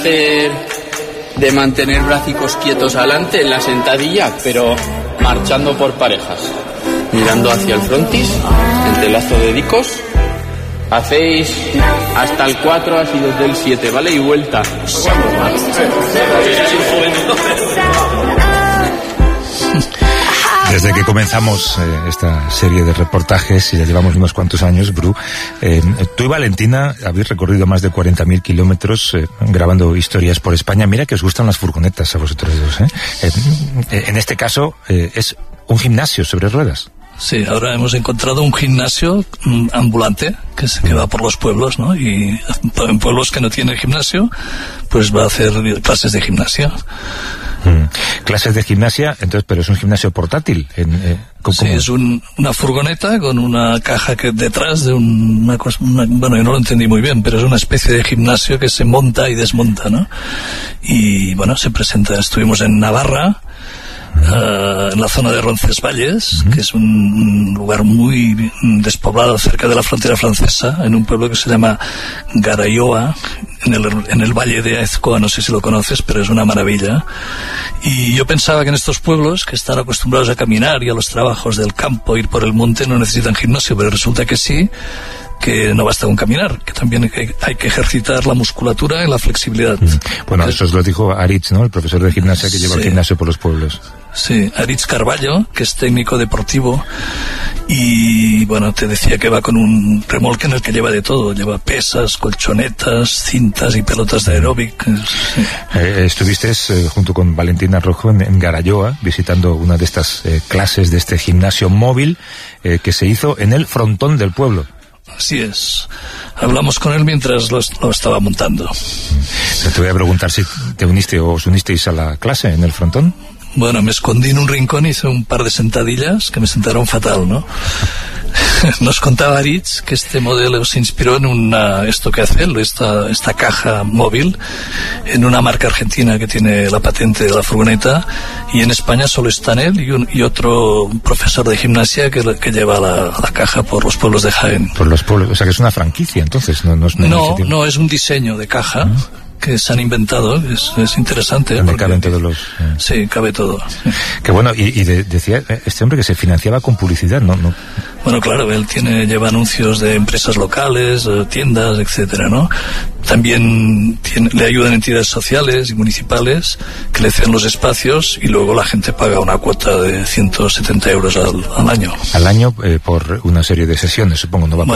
De mantener brazos quietos adelante en la sentadilla, pero marchando por parejas, mirando hacia el frontis, entrelazo de dedicos. Hacéis hasta el 4, así desde el 7, ¿vale? Y vuelta. Desde que comenzamos esta serie de reportajes, y ya llevamos unos cuantos años, Bru, tú y Valentina habéis recorrido más de 40.000 kilómetros grabando historias por España. Mira que os gustan las furgonetas a vosotros dos, En este caso es un gimnasio sobre ruedas. Sí, ahora hemos encontrado un gimnasio ambulante que va por los pueblos, ¿no? Y en pueblos que no tienen gimnasio, pues va a hacer clases de gimnasia. Clases de gimnasia, entonces, pero es un gimnasio portátil. Sí, es una furgoneta con una caja que detrás de una cosa, bueno, yo no lo entendí muy bien, pero es una especie de gimnasio que se monta y desmonta, ¿no? Y bueno, se presenta, estuvimos en Navarra, en la zona de Roncesvalles, que es un lugar muy despoblado cerca de la frontera francesa, en un pueblo que se llama Garaioa, en el valle de Aezkoa, no sé si lo conoces, pero es una maravilla. Y yo pensaba que en estos pueblos, que están acostumbrados a caminar y a los trabajos del campo, ir por el monte, no necesitan gimnasio, pero resulta que sí, que no basta con caminar, que también hay que ejercitar la musculatura y la flexibilidad. Bueno, eso os lo dijo Aritz, ¿no? El profesor de gimnasia que lleva el gimnasio por los pueblos. Sí, Aritz Carballo, que es técnico deportivo, y bueno, te decía que va con un remolque en el que lleva de todo, lleva pesas, colchonetas, cintas y pelotas de aeróbic. Sí. Estuviste junto con Valentina Rojo en Garaioa, visitando una de estas clases de este gimnasio móvil que se hizo en el frontón del pueblo. Así es. Hablamos con él mientras lo estaba montando. Te voy a preguntar si te uniste o os unisteis a la clase en el frontón. Bueno, me escondí en un rincón y hice un par de sentadillas que me sentaron fatal, ¿no? Nos contaba Aritz que este modelo se inspiró en esto que hace él, esta caja móvil, en una marca argentina que tiene la patente de la furgoneta, y en España solo están él y otro profesor de gimnasia que lleva la caja por los pueblos de Jaén. Por los pueblos, o sea que es una franquicia, entonces, no es una iniciativa. No, es un diseño de caja. Que se han inventado, es interesante. Donde caben todos los... Sí, cabe todo. Que bueno, y decía este hombre que se financiaba con publicidad, ¿no? Bueno, claro, él lleva anuncios de empresas locales, tiendas, etcétera, ¿no? También le ayudan entidades sociales y municipales que le ceden los espacios, y luego la gente paga una cuota de 170 euros al año. Al año por una serie de sesiones, supongo, no va por